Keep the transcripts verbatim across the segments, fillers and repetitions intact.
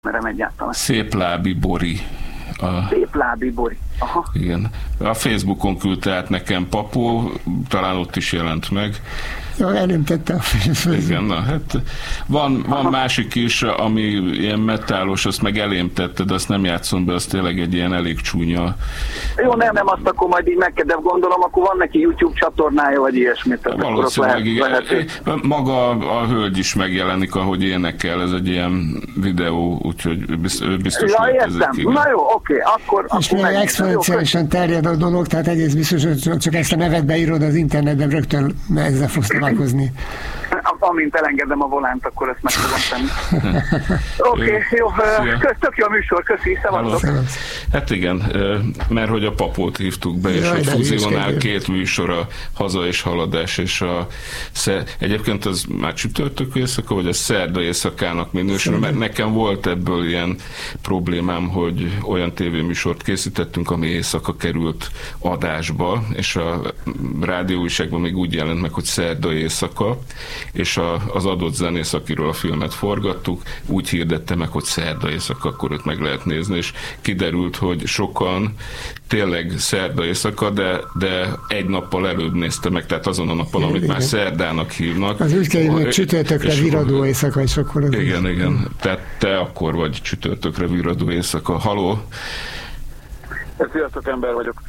ismerem egyáltalán. Széplábi Bori. A... Széplábi Bori. Aha. Igen. A Facebookon küldte át nekem Papó, talán ott is jelent meg. Ja, elöntötte a Facebookon. Igen, na hát van, van másik is, ami ilyen metálos, azt meg elém tette, de azt nem játszom be, az tényleg egy ilyen elég csúnya. Jó, nem, nem, azt akkor majd így megkedem, gondolom, akkor van neki YouTube csatornája, vagy ilyesmit. Valószínűleg lehet, lehet, maga a hölgy is megjelenik, ahogy énekel, ez egy ilyen videó, úgyhogy biztos ja, értem. Na jó, oké, akkor... És még exponenciálisan terjed a dolog, tehát egész biztos, hogy csak ezt a nevet beírod az internetben, rögtön ezzel fogsz találkozni. Amint elengedem a volánt, akkor ezt meg fogom tenni. Oké, okay, jó, tök jó a műsor, köszi, szevasztok. Hát igen, mert hogy a Papót hívtuk be, és hogy fuzionál két műsor, a Haza és Haladás, és a egyébként az már csütörtök éjszaka, vagy a szerda éjszakának minősül, mert nekem volt ebből ilyen problémám, hogy olyan tévéműsort készítettünk, ami éjszaka került adásba, és a rádióújságban még úgy jelent meg, hogy szerda éjszaka, és a, az adott zenész, akiről a filmet forgattuk, úgy hirdette meg, hogy szerda éjszaka, akkor ott meg lehet nézni, és kiderült, hogy sokan tényleg szerda éjszaka, de, de egy nappal előbb nézte meg, tehát azon a napon, amit már szerdának hívnak. Az úgy kell, hogy csütörtökre viradó éjszaka, és akkor... Az igen, az... igen. Tehát te akkor vagy csütörtökre viradó éjszaka. Haló? Sziasztok, ember vagyok.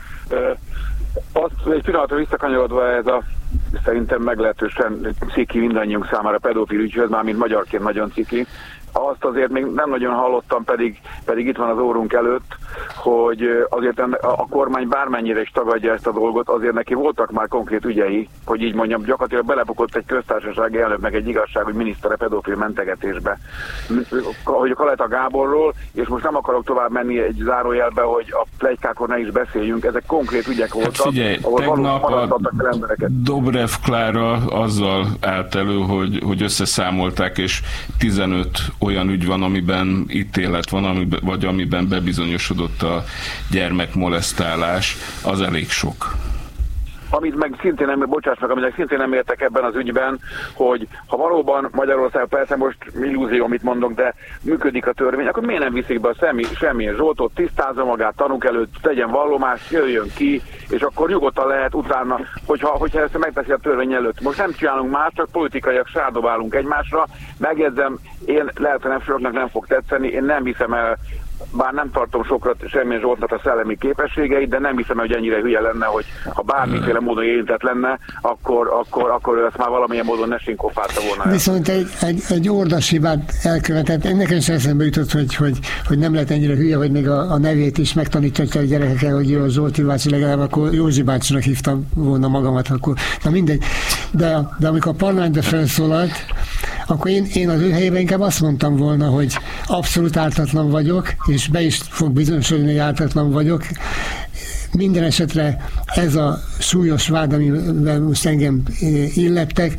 Azt egy pillanatra visszakanyarodva ez a szerintem meglehetősen ciki mindannyiunk számára pedofil ügyhöz, már mint magyarként nagyon ciki. Azt azért még nem nagyon hallottam, pedig, pedig itt van az órunk előtt, hogy azért a kormány bármennyire is tagadja ezt a dolgot, azért neki voltak már konkrét ügyei, hogy így mondjam, gyakorlatilag belebukott egy köztársasági elnök, meg egy igazság, hogy minisztere pedofil mentegetésbe. Hogy a Kaleta Gáborról, és most nem akarok tovább menni egy zárójelbe, hogy a pletykákon ne is beszéljünk, ezek konkrét ügyek voltak. Hát figyelj, tegnap a Dobrev Klára azzal állt elő, hogy, hogy összeszámolták, és tizenöt olyan ügy van, amiben ítélet van, amiben, vagy amiben bebizonyosodott a gyermekmolesztálás, az elég sok. Amit meg szintén nem, bocsáss meg, aminek szintén nem értek ebben az ügyben, hogy ha valóban Magyarország, persze most illúzió, amit mondok, de működik a törvény, akkor miért nem viszik be a semmi, semmilyen Zsoltot, tisztázza magát, tanúk előtt, tegyen vallomást, jöjjön ki, és akkor nyugodtan lehet utána, hogyha, hogyha ezt megteszi a törvény előtt. Most nem csinálunk más, csak politikaiak sárdobálunk egymásra. Megjegyzem, én lehet, hogy nem soknak nem fog tetszeni, én nem hiszem el, bár nem tartom sokra semmilyen Zsoltnak a szellemi képességeit, de nem hiszem, hogy ennyire hülye lenne, hogy ha bármiféle módon érintett lenne, akkor, akkor, akkor ő ezt már valamilyen módon ne sinkofálta volna. Viszont egy, egy, egy ordas hibát elkövetett. Nekem is eszembe jutott, hogy, hogy, hogy nem lehet ennyire hülye, hogy még a, a nevét is megtanítja a gyerekekkel, hogy a Zsolti bácsi, legalább akkor Józsi bácsinak hívtam volna magamat, akkor na mindegy. De, de amikor a parlamentbe felszólalt, akkor én, én az ő helyében inkább azt mondtam volna, hogy abszolút ártatlan vagyok, és be is fog bizonyosodni, hogy ártatlan vagyok. Minden esetre ez a súlyos vád, amivel most engem illettek,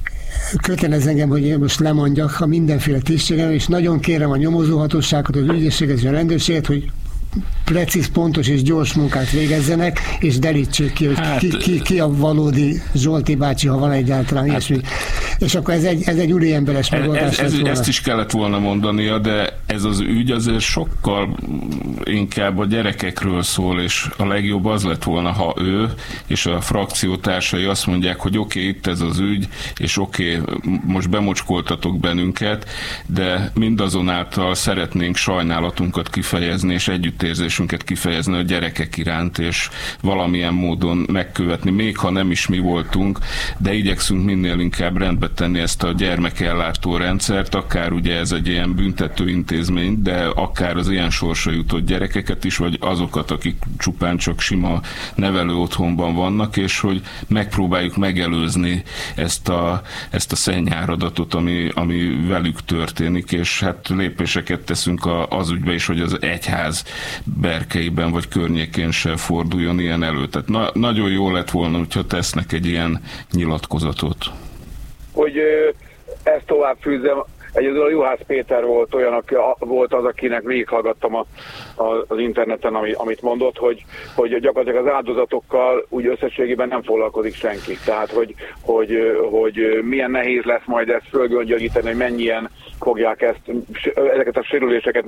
kötelez engem, hogy én most lemondjak a mindenféle tisztségem, és nagyon kérem a nyomozóhatóságot, az ügyészséget és a rendőrséget, hogy precíz, pontos és gyors munkát végezzenek, és derítsék ki, hogy hát, ki, ki, ki a valódi Zsolti bácsi, ha van egyáltalán hát, ilyesmi. És akkor ez egy, ez egy úriemberes megoldás. Ez, ez, ezt is kellett volna mondania, de ez az ügy azért sokkal inkább a gyerekekről szól, és a legjobb az lett volna, ha ő és a frakciótársai azt mondják, hogy oké, okay, itt ez az ügy, és oké, okay, most bemocskoltatok bennünket, de mindazonáltal szeretnénk sajnálatunkat kifejezni, és együttérzésünket kifejezni a gyerekek iránt, és valamilyen módon megkövetni, még ha nem is mi voltunk, de igyekszünk minél inkább rendbe tenni ezt a gyermekellátó rendszert, akár ugye ez egy ilyen büntető intézmény, de akár az ilyen sorsra jutott gyerekeket is, vagy azokat, akik csupán csak sima nevelő otthonban vannak, és hogy megpróbáljuk megelőzni ezt a, ezt a szennyáradatot, ami, ami velük történik, és hát lépéseket teszünk a, az ügybe is, hogy az egyház berkeiben vagy környékén se forduljon ilyen elő. Tehát na, nagyon jó lett volna, hogyha tesznek egy ilyen nyilatkozatot. Hogy ezt tovább fűzem, Egyedül a Juhász Péter volt olyan, aki, volt az, akinek végighallgattam a, a, az interneten, ami, amit mondott, hogy, hogy gyakorlatilag az áldozatokkal úgy összességében nem foglalkozik senki. Tehát, hogy, hogy, hogy milyen nehéz lesz majd ezt fölgöngyölíteni, hogy mennyien fogják ezt, ezeket a sérüléseket